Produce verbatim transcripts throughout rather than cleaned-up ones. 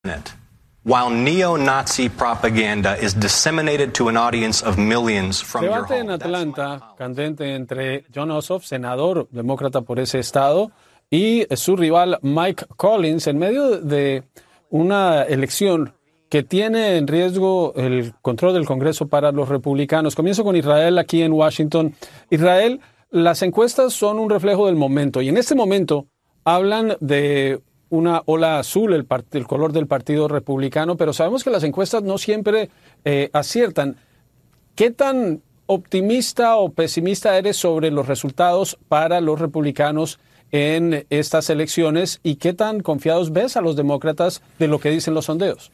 While neo-Nazi propaganda is disseminated to an audience of millions from your Debate home. en Atlanta, candente entre Jon Ossoff, senador demócrata por ese estado, y su rival Mike Collins, en medio de una elección que tiene en riesgo el control del Congreso para los republicanos. Comienzo con Israel aquí en Washington. Israel, las encuestas son un reflejo del momento, y en este momento hablan de una ola azul, el, part- el color del Partido Republicano, pero sabemos que las encuestas no siempre eh, aciertan. ¿Qué tan optimista o pesimista eres sobre los resultados para los republicanos en estas elecciones y qué tan confiados ves a los demócratas de lo que dicen los sondeos?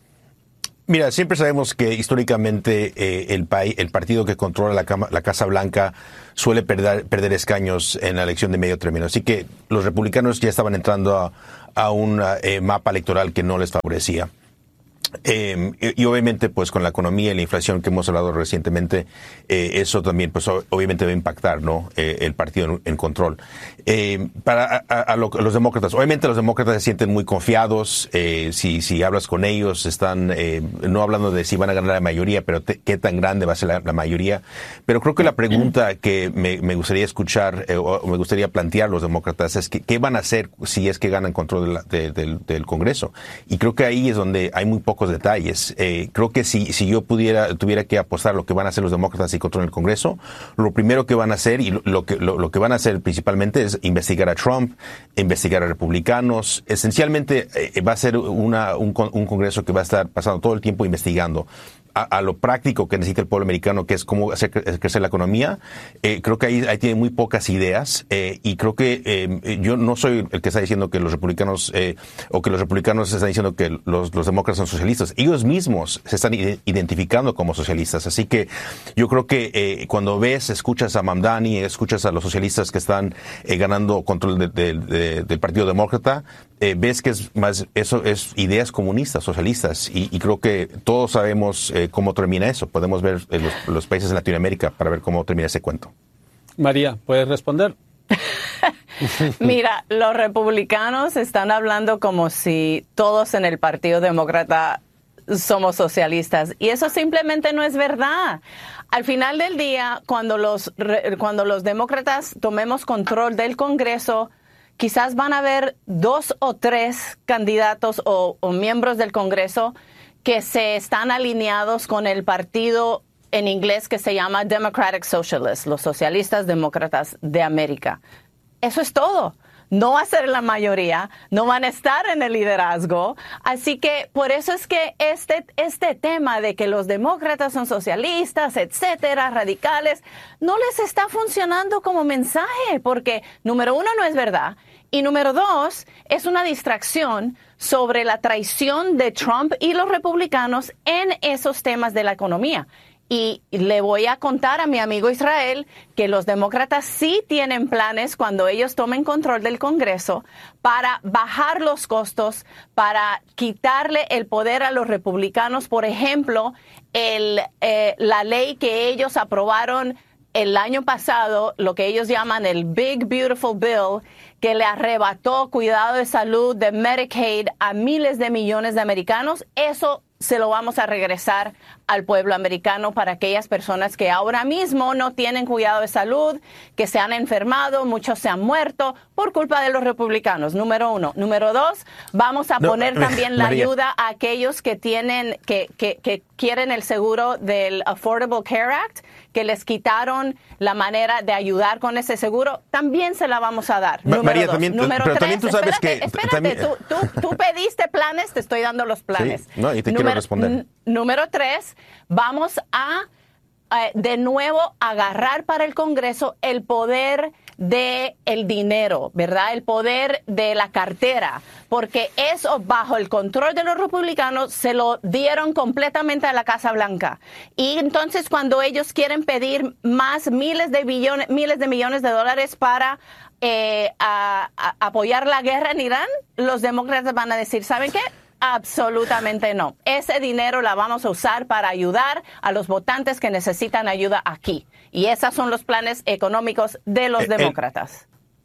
Mira, siempre sabemos que históricamente eh, el, país, el partido que controla la, Cama, la Casa Blanca suele perder, perder escaños en la elección de medio término. Así que los republicanos ya estaban entrando a, a un eh, mapa electoral que no les favorecía. Eh, y, y obviamente, pues con la economía y la inflación que hemos hablado recientemente, eh, eso también, pues obviamente va a impactar, ¿no? Eh, el partido en, en control. Eh, para a, a, lo, a los demócratas, obviamente los demócratas se sienten muy confiados. Eh, si si hablas con ellos, están eh, no hablando de si van a ganar la mayoría, pero te, qué tan grande va a ser la, la mayoría. Pero creo que la pregunta que me, me gustaría escuchar eh, o me gustaría plantear a los demócratas es que, qué van a hacer si es que ganan control de la, de, del, del Congreso. Y creo que ahí es donde hay muy pocos detalles. Eh, creo que si, si yo pudiera, tuviera que apostar lo que van a hacer los demócratas si controlan el Congreso, lo primero que van a hacer y lo, lo que, lo, lo que van a hacer principalmente es investigar a Trump, investigar a republicanos. Esencialmente eh, va a ser una, un, un Congreso que va a estar pasando todo el tiempo investigando a, a lo práctico que necesita el pueblo americano, que es cómo hacer crecer la economía. Eh, creo que ahí, ahí tiene muy pocas ideas eh, y creo que eh, yo no soy el que está diciendo que los republicanos eh, o que los republicanos están diciendo que los, los demócratas son socialistas. Ellos mismos se están identificando como socialistas. Así que yo creo que eh, cuando ves, escuchas a Mamdani, escuchas a los socialistas que están eh, ganando control de, de, de, del Partido Demócrata, eh, ves que es más eso es ideas comunistas, socialistas, y, y creo que todos sabemos eh, cómo termina eso. Podemos ver eh, los, los países de Latinoamérica para ver cómo termina ese cuento. María, ¿puedes responder? Mira, los republicanos están hablando como si todos en el Partido Demócrata somos socialistas, y eso simplemente no es verdad. Al final del día, cuando los, cuando los demócratas tomemos control del Congreso, quizás van a haber dos o tres candidatos o, o miembros del Congreso que se están alineados con el partido en inglés que se llama Democratic Socialists, los socialistas demócratas de América. Eso es todo. No va a ser la mayoría, no van a estar en el liderazgo. Así que por eso es que este, este tema de que los demócratas son socialistas, etcétera, radicales, no les está funcionando como mensaje, porque número uno no es verdad. Y número dos, es una distracción sobre la traición de Trump y los republicanos en esos temas de la economía. Y le voy a contar a mi amigo Israel que los demócratas sí tienen planes cuando ellos tomen control del Congreso para bajar los costos, para quitarle el poder a los republicanos. Por ejemplo, el, eh, la ley que ellos aprobaron el año pasado, lo que ellos llaman el Big Beautiful Bill, que le arrebató cuidado de salud de Medicaid a miles de millones de americanos, eso se lo vamos a regresar al pueblo americano para aquellas personas que ahora mismo no tienen cuidado de salud, que se han enfermado, muchos se han muerto por culpa de los republicanos, número uno. Número dos, vamos a no, poner también la María. ayuda a aquellos que tienen, que, que, que quieren el seguro del Affordable Care Act, que les quitaron la manera de ayudar con ese seguro, también se la vamos a dar. Ma- número María, dos. también, número pero tres, también tú sabes espérate, que... Espérate, también, tú, tú, tú pediste planes, te estoy dando los planes. Sí, no, y te número, quiero responder. N- número tres, vamos a eh, de nuevo agarrar para el Congreso el poder de el dinero, ¿verdad? El poder de la cartera, porque eso bajo el control de los republicanos se lo dieron completamente a la Casa Blanca. Y entonces cuando ellos quieren pedir más miles de billones, miles de millones de dólares para eh, a, a apoyar la guerra en Irán, los demócratas van a decir, ¿saben qué? Absolutamente no. Ese dinero la vamos a usar para ayudar a los votantes que necesitan ayuda aquí. Y esos son los planes económicos de los eh, demócratas.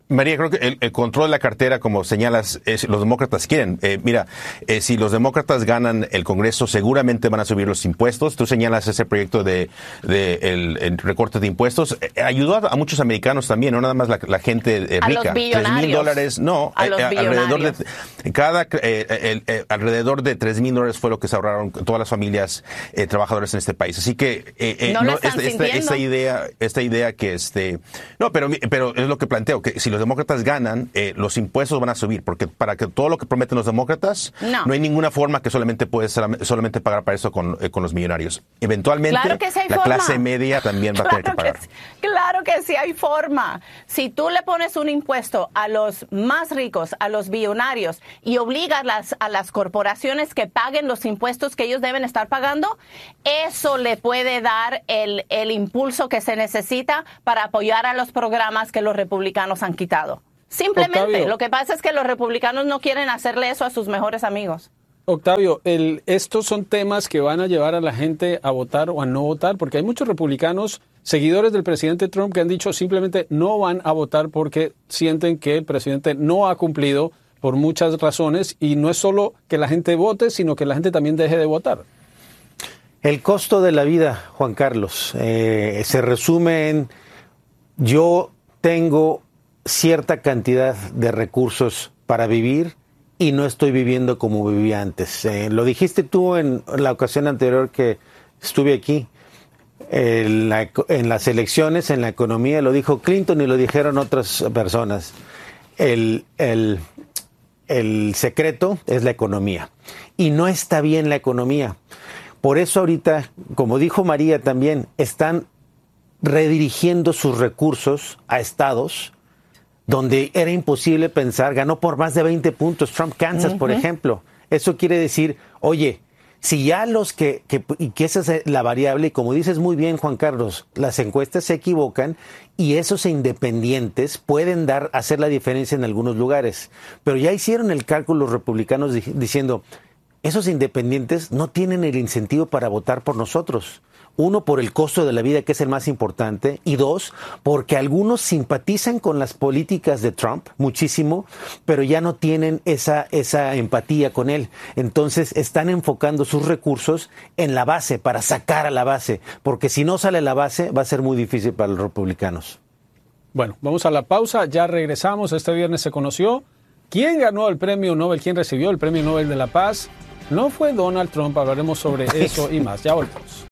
María, creo que el, el control de la cartera, como señalas, es, los demócratas quieren. Eh, mira, eh, si los demócratas ganan el Congreso, seguramente van a subir los impuestos. Tú señalas ese proyecto de, de el, el recorte de impuestos. Eh, ayudó a, a muchos americanos también, no nada más la, la gente eh, a rica. Los billonarios. Tres mil dólares, no. A los eh, alrededor billonarios. de cada eh, el, eh, alrededor de tres mil dólares fue lo que se ahorraron todas las familias eh, trabajadoras en este país. Así que eh, eh, no, no lo están esta, esta, esta idea, esta idea que este, no, pero pero es lo que planteo, que si los demócratas ganan, eh, los impuestos van a subir, porque para que todo lo que prometen los demócratas, no, no hay ninguna forma que solamente puedes solamente pagar para eso con, eh, con los millonarios. Eventualmente, claro que sí hay la forma. clase media también va claro a tener que pagar. Que, claro que sí hay forma. Si tú le pones un impuesto a los más ricos, a los billonarios, y obligas las, a las corporaciones que paguen los impuestos que ellos deben estar pagando, eso le puede dar el, el impulso que se necesita para apoyar a los programas que los republicanos han quitado. Simplemente, Octavio, lo que pasa es que los republicanos no quieren hacerle eso a sus mejores amigos. Octavio, el, estos son temas que van a llevar a la gente a votar o a no votar, porque hay muchos republicanos, seguidores del presidente Trump, que han dicho simplemente no van a votar porque sienten que el presidente no ha cumplido por muchas razones, y no es solo que la gente vote, sino que la gente también deje de votar. El costo de la vida, Juan Carlos, eh, se resume en: yo tengo cierta cantidad de recursos para vivir y no estoy viviendo como vivía antes. Eh, lo dijiste tú en la ocasión anterior que estuve aquí, en, la, en las elecciones, en la economía, lo dijo Clinton y lo dijeron otras personas. El, el, el secreto es la economía, y no está bien la economía. Por eso ahorita, como dijo María también, están redirigiendo sus recursos a estados donde era imposible pensar. Ganó por más de veinte puntos Trump, Kansas, uh-huh. por ejemplo. Eso quiere decir, oye, si ya los que, que, y que esa es la variable, y como dices muy bien, Juan Carlos, las encuestas se equivocan y esos independientes pueden dar, hacer la diferencia en algunos lugares. Pero ya hicieron el cálculo los republicanos diciendo, esos independientes no tienen el incentivo para votar por nosotros. Uno, por el costo de la vida, que es el más importante, y dos, porque algunos simpatizan con las políticas de Trump muchísimo, pero ya no tienen esa, esa empatía con él. Entonces están enfocando sus recursos en la base, para sacar a la base, porque si no sale la base va a ser muy difícil para los republicanos. Bueno, vamos a la pausa, ya regresamos. Este viernes se conoció quién ganó el premio Nobel, quién recibió el premio Nobel de la Paz. No fue Donald Trump, hablaremos sobre eso y más. Ya volvemos.